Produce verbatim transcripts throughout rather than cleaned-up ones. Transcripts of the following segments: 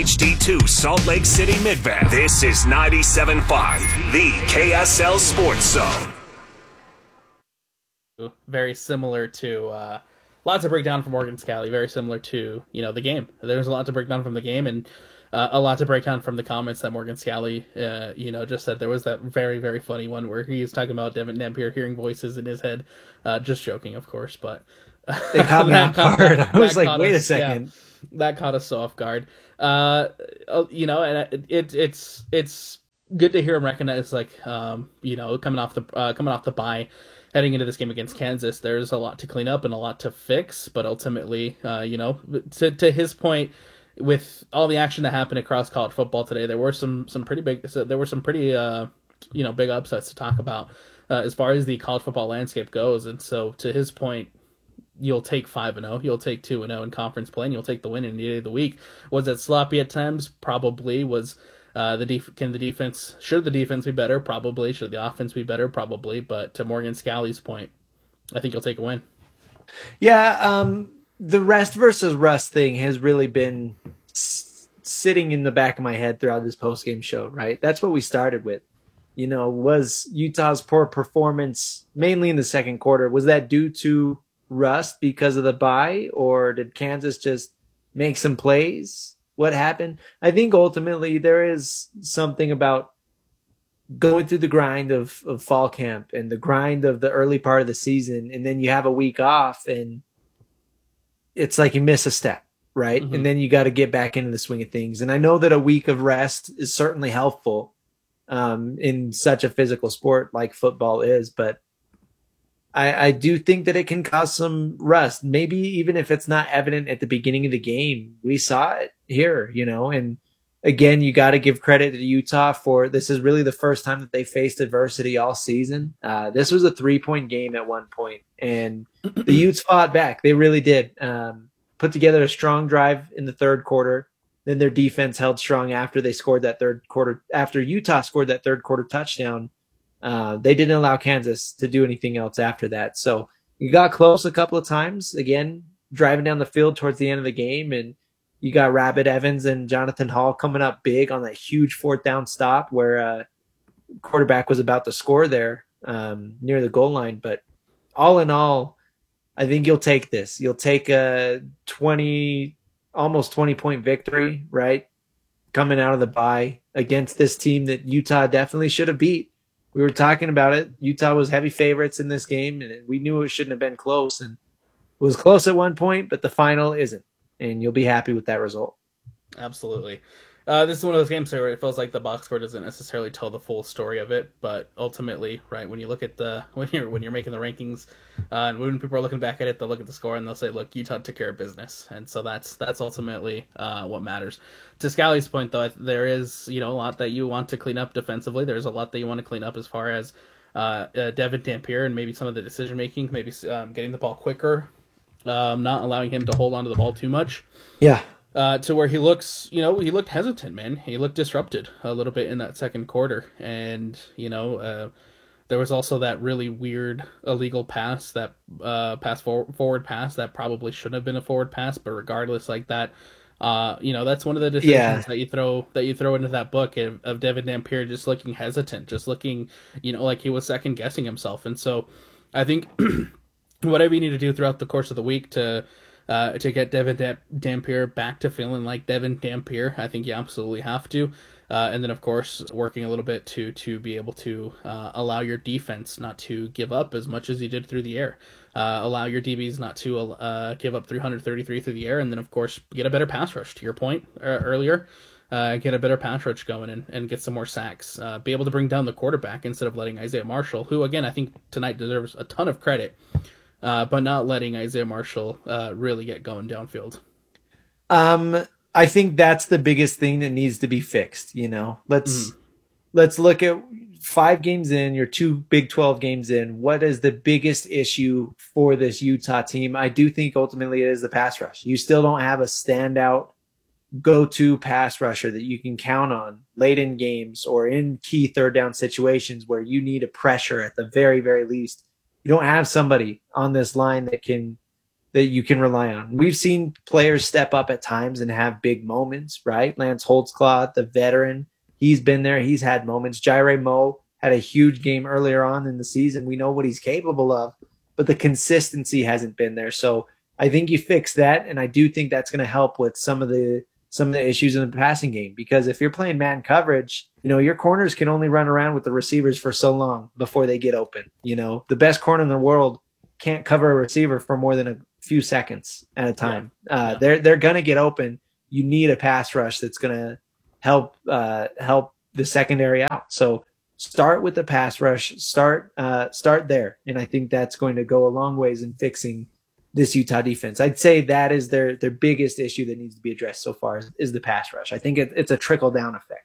H D two Salt Lake City Midvale. This is ninety-seven point five, the K S L Sports Zone. Very similar to uh, lots to break down from Morgan Scally. Very similar to you know the game. There's a lot to break down from the game, and uh, a lot to break down from the comments that Morgan Scally, uh, you know, just said. There was that very very funny one where he was talking about Devin Dampier hearing voices in his head. Uh, just joking, of course, but it caught me off guard. I was like, wait us, a second. Yeah, that caught us off guard. Uh, you know, and it, it it's it's good to hear him recognize, like, um, you know, coming off the uh, coming off the bye. Heading into this game against Kansas, there's a lot to clean up and a lot to fix, but ultimately, uh, you know, to to his point, with all the action that happened across college football today, there were some some pretty big, there were some pretty, uh, you know, big upsets to talk about uh, as far as the college football landscape goes. And so, to his point, you'll take five and zero, you'll take two and zero in conference play, and you'll take the win in the day of the week. Was it sloppy at times? Probably. Was Uh, the def- can the defense should the defense be better? Probably. Should the offense be better? Probably. But to Morgan Scally's point, I think you'll take a win. Yeah, um, the rest versus rust thing has really been s- sitting in the back of my head throughout this post-game show, right? That's what we started with. You know, was Utah's poor performance mainly in the second quarter, was that due to rust because of the bye, or did Kansas just make some plays? What happened? I think ultimately there is something about going through the grind of, of fall camp and the grind of the early part of the season, and then you have a week off and it's like you miss a step, right? Mm-hmm. And then you got to get back into the swing of things. And I know that a week of rest is certainly helpful um, in such a physical sport like football is, but I, I do think that it can cause some rust. Maybe even if it's not evident at the beginning of the game, we saw it here, you know, and again, you got to give credit to Utah for this is really the first time that they faced adversity all season. Uh, this was a three point game at one point, and the Utes fought back. They really did. Um, put together a strong drive in the third quarter. Then their defense held strong after they scored that third quarter, after Utah scored that third quarter touchdown. Uh, they didn't allow Kansas to do anything else after that. So you got close a couple of times, again, driving down the field towards the end of the game. And you got Rabbit Evans and Jonathan Hall coming up big on that huge fourth down stop where uh quarterback was about to score there um, near the goal line. But all in all, I think you'll take this. You'll take a twenty, almost twenty point victory, right? Coming out of the bye against this team that Utah definitely should have beat. We were talking about it. Utah was heavy favorites in this game, and we knew it shouldn't have been close. And it was close at one point, but the final isn't. And you'll be happy with that result. Absolutely. Uh, this is one of those games where it feels like the box score doesn't necessarily tell the full story of it, but ultimately, right, when you look at the when you're when you're making the rankings, uh, and when people are looking back at it, they'll look at the score and they'll say, "Look, Utah took care of business," and so that's that's ultimately uh, what matters. To Scally's point, though, there is you know a lot that you want to clean up defensively. There's a lot that you want to clean up as far as uh, uh, Devin Dampier and maybe some of the decision making, maybe um, getting the ball quicker, um, not allowing him to hold onto the ball too much. Yeah. Uh, to where he looks, you know, he looked hesitant, man. He looked disrupted a little bit in that second quarter. And, you know, uh, there was also that really weird illegal pass, that uh, pass for- forward pass that probably shouldn't have been a forward pass. But regardless, like that, uh, you know, that's one of the decisions yeah. that you throw that you throw into that book of, of Devin Dampier just looking hesitant, just looking, you know, like he was second guessing himself. And so I think whatever you need to do throughout the course of the week to Uh, to get Devin Dampier back to feeling like Devin Dampier, I think you absolutely have to. Uh, and then, of course, working a little bit to to be able to uh, allow your defense not to give up as much as you did through the air. Uh, allow your D Bs not to uh, give up three hundred thirty-three through the air. And then, of course, get a better pass rush, to your point uh, earlier. Uh, get a better pass rush going and, and get some more sacks. Uh, be able to bring down the quarterback instead of letting Isaiah Marshall, who, again, I think tonight deserves a ton of credit, Uh, but not letting Isaiah Marshall uh, really get going downfield. Um, I think that's the biggest thing that needs to be fixed. You know, let's mm. let's look at five games in, your two Big twelve games in. What is the biggest issue for this Utah team? I do think ultimately it is the pass rush. You still don't have a standout go-to pass rusher that you can count on late in games or in key third down situations where you need a pressure at the very, very least. You don't have somebody on this line that can that you can rely on. We've seen players step up at times and have big moments, right? Lance Holtzclaw, the veteran, he's been there. He's had moments. Jaire Moe had a huge game earlier on in the season. We know what he's capable of, but the consistency hasn't been there. So I think you fix that, and I do think that's going to help with some of the some of the issues in the passing game. Because if you're playing man coverage, you know, your corners can only run around with the receivers for so long before they get open. You know, the best corner in the world can't cover a receiver for more than a few seconds at a time. Yeah. Uh, yeah. They're they're going to get open. You need a pass rush that's going to help uh, help the secondary out. So start with the pass rush. Start uh, start there, and I think that's going to go a long ways in fixing this Utah defense. I'd say that is their their biggest issue that needs to be addressed so far is, is the pass rush. I think it, it's a trickle down effect.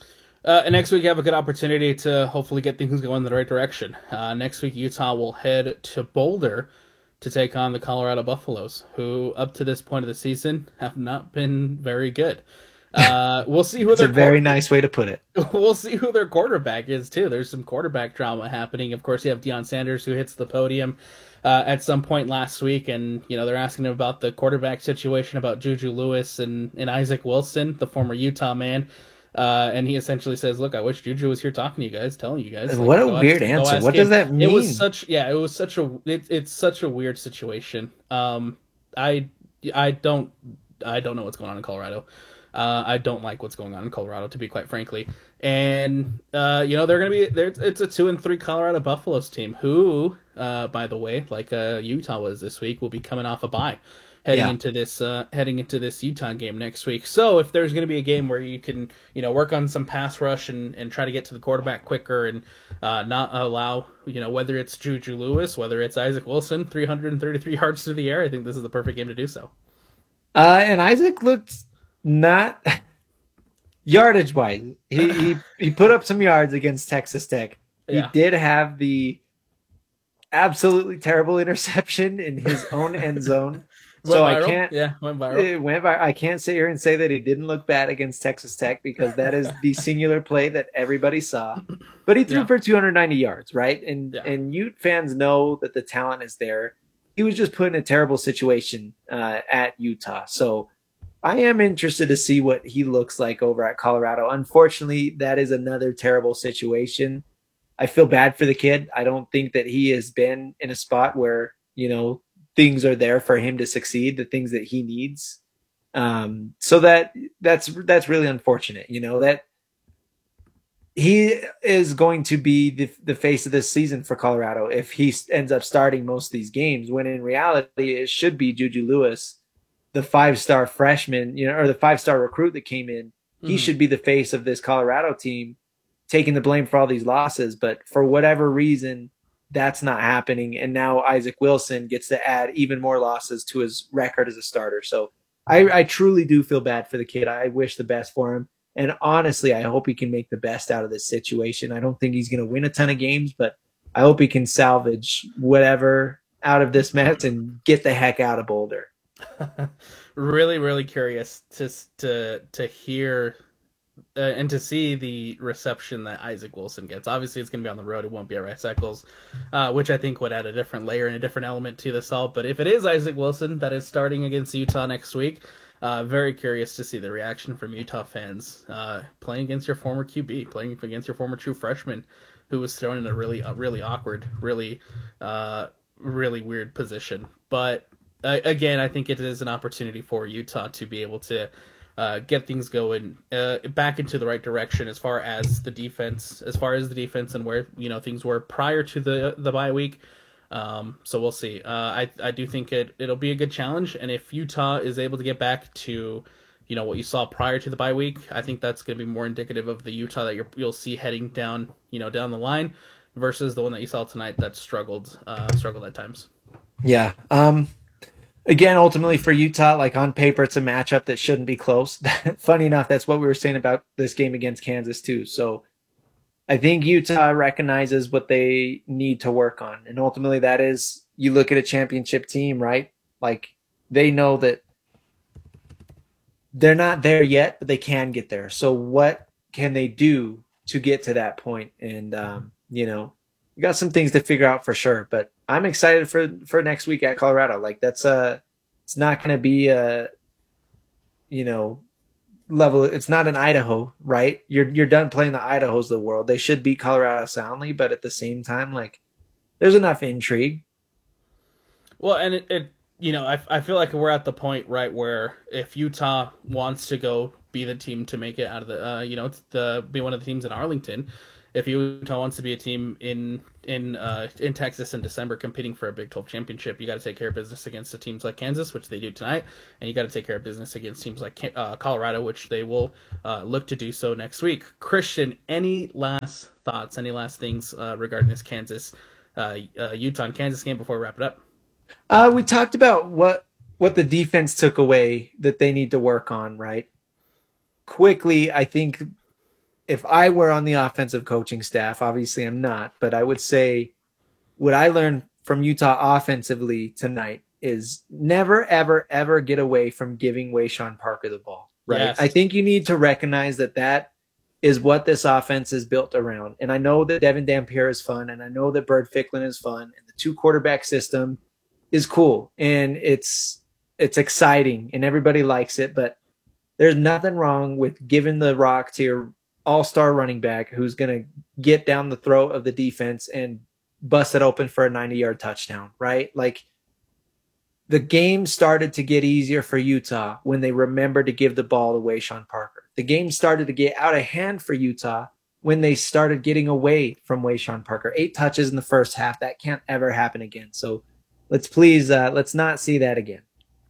Uh, and next week, you have a good opportunity to hopefully get things going in the right direction. Uh, next week, Utah will head to Boulder to take on the Colorado Buffaloes, who up to this point of the season have not been very good. Uh, we'll see who. It's a very nice way to put it. We'll see who their quarterback is too. There's some quarterback drama happening. Of course, you have Deion Sanders who hits the podium uh, at some point last week, and you know they're asking him about the quarterback situation, about Juju Lewis and, and Isaac Wilson, the former Utah man. Uh, and he essentially says, "Look, I wish Juju was here talking to you guys, telling you guys." Like, what a weird ask, answer. What him. does that mean? It was such, yeah, it was such a, it, it's such a weird situation. Um, I, I don't, I don't know what's going on in Colorado. Uh, I don't like what's going on in Colorado, to be quite frankly. And uh, you know, they're gonna be there. It's a two and three Colorado Buffaloes team, who, uh, by the way, like uh, Utah was this week, will be coming off a bye. Heading yeah. into this, uh, heading into this Utah game next week. So if there's going to be a game where you can, you know, work on some pass rush and, and try to get to the quarterback quicker and uh, not allow, you know, whether it's Juju Lewis, whether it's Isaac Wilson, three hundred thirty-three yards through the air, I think this is the perfect game to do so. Uh, and Isaac looked not yardage wise. He, he he put up some yards against Texas Tech. He yeah. did have the absolutely terrible interception in his own end zone. So I can't. Yeah, went viral. It went viral. I can't sit here and say that he didn't look bad against Texas Tech because that is the singular play that everybody saw. But he threw yeah. for two hundred ninety yards, right? And yeah. and Ute fans know that the talent is there. He was just put in a terrible situation uh, at Utah. So I am interested to see what he looks like over at Colorado. Unfortunately, that is another terrible situation. I feel bad for the kid. I don't think that he has been in a spot where, you know, things are there for him to succeed, the things that he needs. Um, so that that's that's really unfortunate, you know, that he is going to be the, the face of this season for Colorado if he ends up starting most of these games, when in reality it should be Juju Lewis, the five-star freshman, you know, or the five-star recruit that came in. Mm-hmm. He should be the face of this Colorado team, taking the blame for all these losses. But for whatever reason, that's not happening. And now Isaac Wilson gets to add even more losses to his record as a starter. So I, I truly do feel bad for the kid. I wish the best for him. And honestly, I hope he can make the best out of this situation. I don't think he's going to win a ton of games, but I hope he can salvage whatever out of this mess and get the heck out of Boulder. Really, really curious to to to hear uh, and to see the reception that Isaac Wilson gets. Obviously, it's going to be on the road. It won't be at Rice Eccles, uh, which I think would add a different layer and a different element to this all. But if it is Isaac Wilson that is starting against Utah next week, uh, very curious to see the reaction from Utah fans uh, playing against your former Q B, playing against your former true freshman, who was thrown in a really, uh, really awkward, really, uh, really weird position. But Uh, again, I think it is an opportunity for Utah to be able to uh, get things going uh, back into the right direction as far as the defense, as far as the defense and where you know things were prior to the the bye week. Um, so we'll see. Uh, I I do think it it'll be a good challenge, and if Utah is able to get back to you know what you saw prior to the bye week, I think that's going to be more indicative of the Utah that you're, you'll see heading down you know down the line versus the one that you saw tonight that struggled uh, struggled at times. Yeah. Um. Again, ultimately for Utah, like on paper, it's a matchup that shouldn't be close. Funny enough, that's what we were saying about this game against Kansas too. So I think Utah recognizes what they need to work on. And ultimately that is, you look at a championship team, right? Like they know that they're not there yet, but they can get there. So what can they do to get to that point? And, um, you know, we got some things to figure out for sure. But I'm excited for for next week at Colorado. Like that's uh it's not going to be a, you know, level. It's not an Idaho, right? You're you're done playing the Idahos of the world. They should beat Colorado soundly, but at the same time, like there's enough intrigue. Well, and it, it you know, I I feel like we're at the point right where if Utah wants to go be the team to make it out of the, uh, you know, the be one of the teams in Arlington. If Utah wants to be a team in in uh, in Texas in December competing for a Big twelve championship, you got to take care of business against the teams like Kansas, which they do tonight, and you got to take care of business against teams like uh, Colorado, which they will uh, look to do so next week. Christian, any last thoughts, any last things uh, regarding this Kansas, uh, uh, Utah and Kansas game before we wrap it up? Uh, we talked about what what the defense took away that they need to work on, right? Quickly, I think if I were on the offensive coaching staff, obviously I'm not, but I would say what I learned from Utah offensively tonight is never, ever, ever get away from giving Wayshawn Parker the ball, right? Yes. I think you need to recognize that that is what this offense is built around. And I know that Devin Dampier is fun, and I know that Bird Ficklin is fun, and the two quarterback system is cool, and it's it's exciting, and everybody likes it, but there's nothing wrong with giving the rock to your all-star running back who's going to get down the throat of the defense and bust it open for a ninety-yard touchdown, right? Like, the game started to get easier for Utah when they remembered to give the ball to Wayshawn Parker. The game started to get out of hand for Utah when they started getting away from Wayshawn Parker. Eight touches in the first half. That can't ever happen again. So let's please, uh, let's not see that again.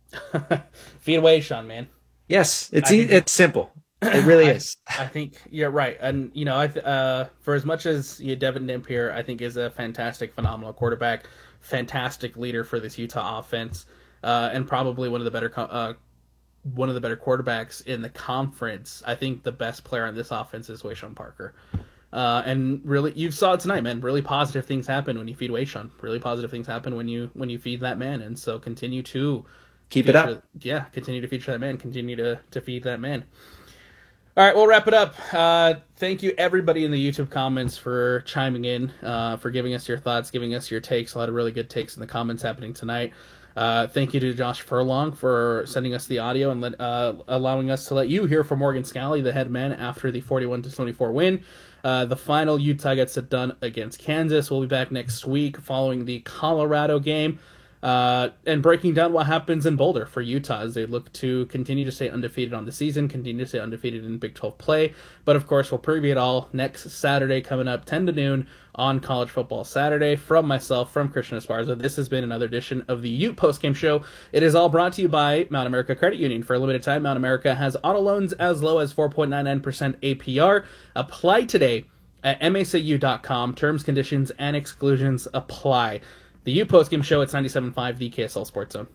Feed Wayshawn, man. Yes, it's e- it's simple. It really I, is. I think you're right. And, you know, I th- uh, for as much as you know, Devin Dampier, I think is a fantastic, phenomenal quarterback, fantastic leader for this Utah offense, uh, and probably one of the better co- uh, one of the better quarterbacks in the conference. I think the best player on this offense is Wayshawn Parker. Uh, and really, you saw it tonight, man. Really positive things happen when you feed Wayshawn. Really positive things happen when you when you feed that man. And so continue to keep feature, it up. Yeah, continue to feature that man. Continue to, to feed that man. All right, we'll wrap it up. Uh, thank you, everybody in the YouTube comments, for chiming in, uh, for giving us your thoughts, giving us your takes. A lot of really good takes in the comments happening tonight. Uh, thank you to Josh Furlong for sending us the audio and let, uh, allowing us to let you hear from Morgan Scally, the head man, after the forty-one to twenty-four win. Uh, the final, Utah gets it done against Kansas. We'll be back next week following the Colorado game. Uh, and breaking down what happens in Boulder for Utah as they look to continue to stay undefeated on the season, continue to stay undefeated in Big twelve play. But of course, we'll preview it all next Saturday coming up ten to noon on College Football Saturday. From myself, from Christian Esparza, this has been another edition of the Ute Postgame Show. It is all brought to you by Mount America Credit Union. For a limited time, Mount America has auto loans as low as four point nine nine percent A P R. Apply today at M A C U dot com. Terms, conditions, and exclusions apply. The Ute Postgame Show at ninety-seven point five, the K S L Sports Zone.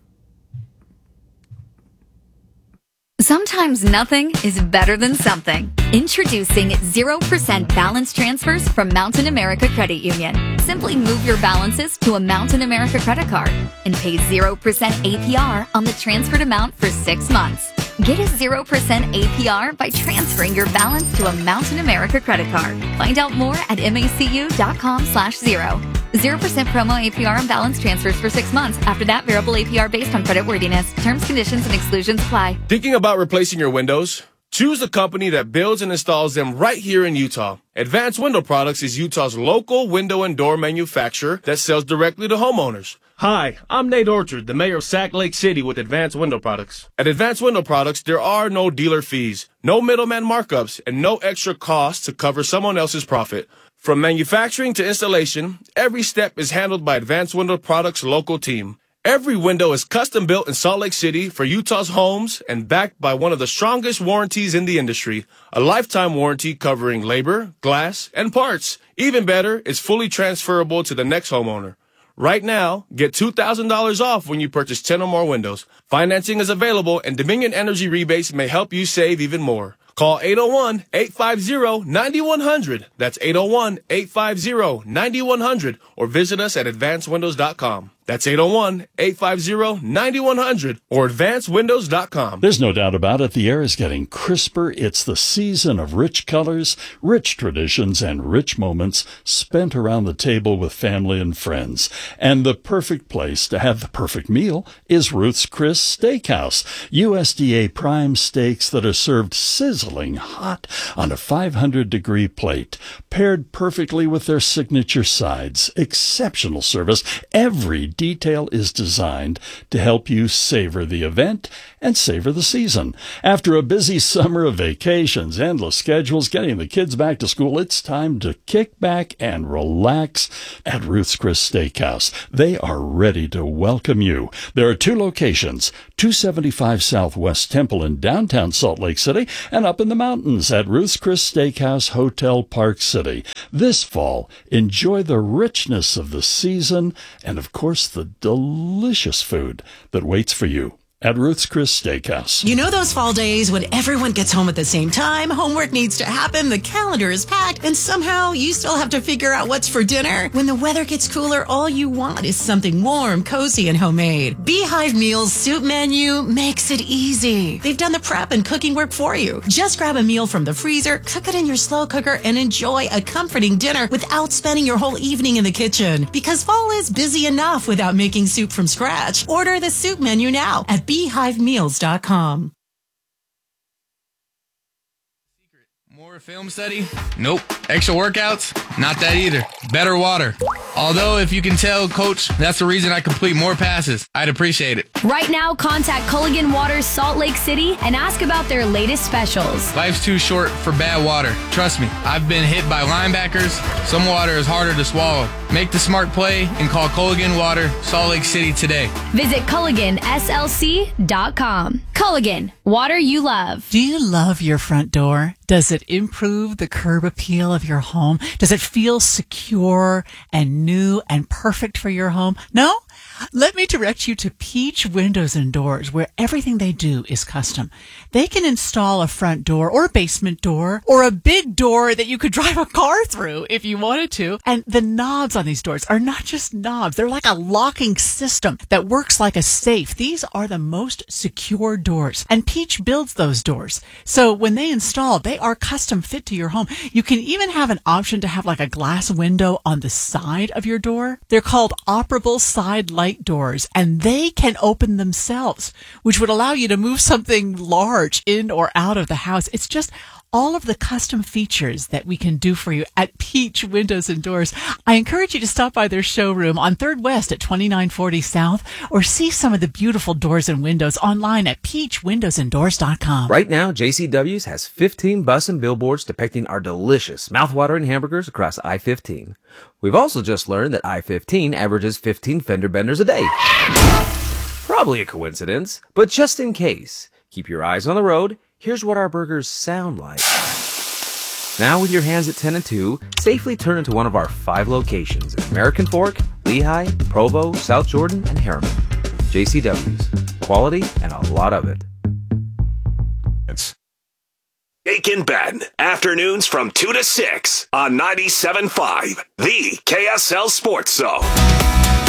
Sometimes nothing is better than something. Introducing zero percent balance transfers from Mountain America Credit Union. Simply move your balances to a Mountain America credit card and pay zero percent A P R on the transferred amount for six months. Get a zero percent A P R by transferring your balance to a Mountain America credit card. Find out more at M A C U dot com slash zero. zero percent promo A P R on balance transfers for six months. After that, variable A P R based on credit worthiness. Terms, conditions, and exclusions apply. Thinking about replacing your windows? Choose a company that builds and installs them right here in Utah. Advanced Window Products is Utah's local window and door manufacturer that sells directly to homeowners. Hi, I'm Nate Orchard, the mayor of Sac Lake City with Advanced Window Products. At Advanced Window Products, there are no dealer fees, no middleman markups, and no extra costs to cover someone else's profit. From manufacturing to installation, every step is handled by Advanced Window Products' local team. Every window is custom built in Salt Lake City for Utah's homes and backed by one of the strongest warranties in the industry, a lifetime warranty covering labor, glass, and parts. Even better, it's fully transferable to the next homeowner. Right now, get two thousand dollars off when you purchase ten or more windows. Financing is available, and Dominion Energy rebates may help you save even more. Call eight oh one, eight five zero, nine one zero zero. That's eight oh one, eight five zero, nine one zero zero, or visit us at advanced windows dot com. That's eight oh one, eight five zero, nine one zero zero or advance windows dot com. There's no doubt about it. The air is getting crisper. It's the season of rich colors, rich traditions, and rich moments spent around the table with family and friends. And the perfect place to have the perfect meal is Ruth's Chris Steakhouse. U S D A prime steaks that are served sizzling hot on a five hundred degree plate, paired perfectly with their signature sides. Exceptional service. Every detail is designed to help you savor the event and savor the season. After a busy summer of vacations, endless schedules, getting the kids back to school, it's time to kick back and relax at Ruth's Chris Steakhouse. They are ready to welcome you. There are two locations, two seventy-five Southwest Temple in downtown Salt Lake City and up in the mountains at Ruth's Chris Steakhouse Hotel Park City. This fall, enjoy the richness of the season and, of course, the delicious food that waits for you at Ruth's Chris Steakhouse. You know those fall days when everyone gets home at the same time, homework needs to happen, the calendar is packed, and somehow you still have to figure out what's for dinner? When the weather gets cooler, all you want is something warm, cozy, and homemade. Beehive Meals soup menu makes it easy. They've done the prep and cooking work for you. Just grab a meal from the freezer, cook it in your slow cooker, and enjoy a comforting dinner without spending your whole evening in the kitchen. Because fall is busy enough without making soup from scratch. Order the soup menu now at beehive meals dot com. More film study? Nope. Extra workouts? Not that either. Better water. Although, if you can tell, Coach, that's the reason I complete more passes. I'd appreciate it. Right now, contact Culligan Waters Salt Lake City and ask about their latest specials. Life's too short for bad water. Trust me, I've been hit by linebackers. Some water is harder to swallow. Make the smart play and call Culligan Water Salt Lake City today. Visit Culligan S L C dot com. Culligan, water you love. Do you love your front door? Does it improve the curb appeal of your home? Does it feel secure and new and perfect for your home? No? Let me direct you to Peach Windows and Doors, where everything they do is custom. They can install a front door or a basement door or a big door that you could drive a car through if you wanted to. And the knobs on these doors are not just knobs. They're like a locking system that works like a safe. These are the most secure doors, and Peach builds those doors. So when they install, they are custom fit to your home. You can even have an option to have like a glass window on the side of your door. They're called operable side light doors, and they can open themselves, which would allow you to move something large in or out of the house. It's just all of the custom features that we can do for you at Peach Windows and Doors. I encourage you to stop by their showroom on third West at twenty-nine forty South, or see some of the beautiful doors and windows online at peach windows and doors dot com. Right now, J C W's has fifteen bus and billboards depicting our delicious mouthwatering hamburgers across I fifteen. We've also just learned that I fifteen averages fifteen fender benders a day. Probably a coincidence, but just in case, keep your eyes on the road. Here's what our burgers sound like. Now with your hands at ten and two, safely turn into one of our five locations in American Fork, Lehigh, Provo, South Jordan, and Harriman. J C W's. Quality and a lot of it. It's Jake and Ben, afternoons from two to six on ninety-seven point five, the K S L Sports Zone.